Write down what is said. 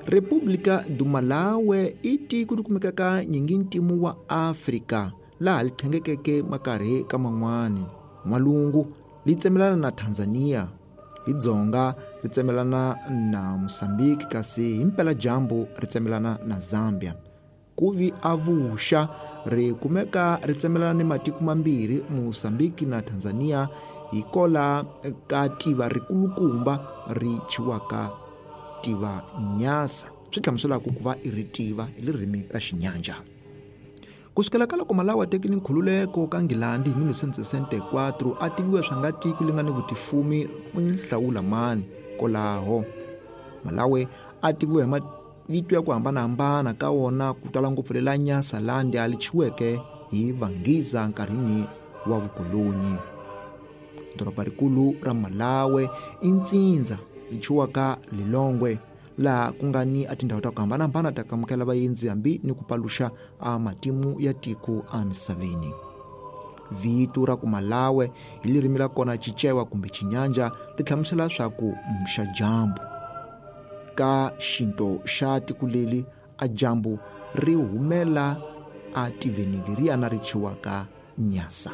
República do Malawi i tiko ri kumekaka nyingintimu wa Afrika laha li thengekeke makarhi ka man'wani. N'walungu li tsemelana na Tanzania, hi dzonga ri tsemelana na Mozambique, kasi hi mpela dyambu ri tsemelana na Zambia. Kuvi avuxa ri kumeka ri tsemelana ni matiko mambirhi, Mozambique na Tanzania, hi kola ka tiva ri kulukumba ri chiwaka tiva Nyasa, swi hlamuselaka ku va i ri tiva hi ririmi ra Xinyanja. Kusukela ka loko Malawi a tekile nkhululeko ka Ngilandi hi 1964 a tiviwe swa nga tiko li nga ni vutifumi ku Hlawula mani. Kolaho Malawi a tiviwe hi mavito ya ku hambanahambana ka wona, ku tala ngopfu lela Nyasaland a lichiweke hi Vanghiza nkarhini wa vukolonyi. Doroba rikulu ra Malawi i ntsindza lichiwaka Lilongwe, laha ku nga ni tindhawu ta ku hambanahambana ta ku amukela vaendzi hambi ni ku paluxa matimu ya tiko misaveni. Vito ra ku Malawi hi lirimi ra kona Chichewa kumbe Chinyanja li hlamusela swa ku mxadyambu. Ka xinto xa tiko leli a dyambu ri humela tiveni leriya na ri chiwaka Nyasa.